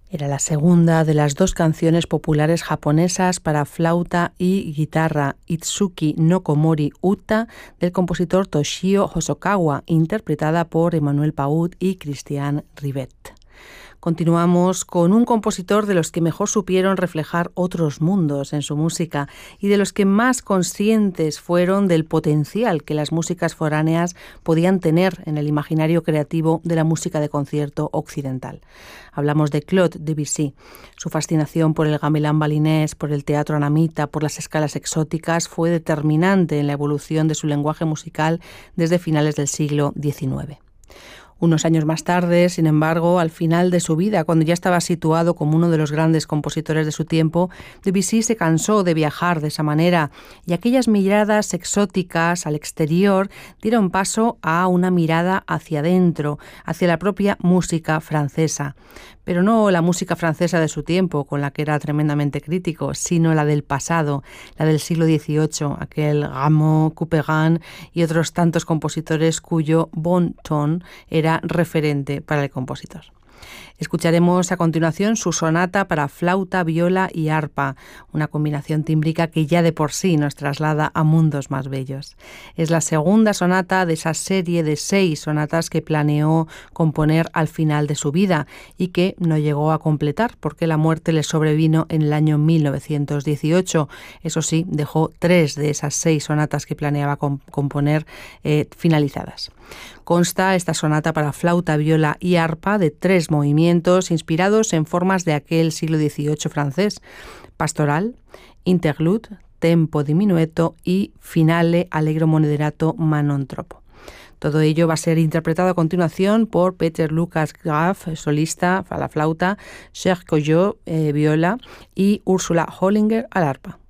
Era la segunda de las dos canciones populares japonesas para flauta y guitarra, Itsuki no Komori Uta, del compositor Toshio Hosokawa, interpretada por Emmanuel Paut y Christian Rivet. Continuamos con un compositor de los que mejor supieron reflejar otros mundos en su música y de los que más conscientes fueron del potencial que las músicas foráneas podían tener en el imaginario creativo de la música de concierto occidental. Hablamos de Claude Debussy. Su fascinación por el gamelán balinés, por el teatro anamita, por las escalas exóticas fue determinante en la evolución de su lenguaje musical desde finales del siglo XIX. Unos años más tarde, sin embargo, al final de su vida, cuando ya estaba situado como uno de los grandes compositores de su tiempo, Debussy se cansó de viajar de esa manera y aquellas miradas exóticas al exterior dieron paso a una mirada hacia adentro, hacia la propia música francesa. Pero no la música francesa de su tiempo, con la que era tremendamente crítico, sino la del pasado, la del siglo XVIII, aquel Rameau, Couperin y otros tantos compositores cuyo bon ton era referente para el compositor. Escucharemos a continuación su sonata para flauta, viola y arpa, una combinación tímbrica que ya de por sí nos traslada a mundos más bellos. Es la segunda sonata de esa serie de 6 sonatas que planeó componer al final de su vida y que no llegó a completar porque la muerte le sobrevino en el año 1918. Eso sí, dejó 3 de esas 6 sonatas que planeaba componer finalizadas. Consta esta sonata para flauta, viola y arpa de 3 movimientos inspirados en formas de aquel siglo XVIII francés: pastoral, interlude, tempo diminueto y finale allegro moderato manon troppo. Todo ello va a ser interpretado a continuación por Peter Lucas Graf, solista a la flauta, Serge Collot, viola y Ursula Hollinger al arpa.